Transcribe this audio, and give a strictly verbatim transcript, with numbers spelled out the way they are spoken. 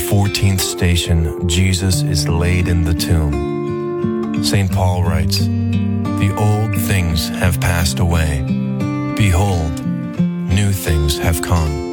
fourteenth station, Jesus is laid in the tomb. Saint Paul writes, "The old things have passed away. Behold, new things have come."